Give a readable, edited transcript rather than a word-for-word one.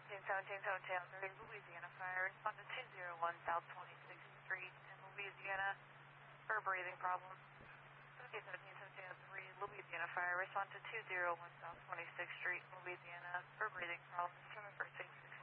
1717 Louisiana Fire. Respond to 201 South 26th Street in Louisiana for a breathing problem. 1717 Louisiana Fire. Respond to 201 South 26th Street in Louisiana for a breathing problem. Determine first aid.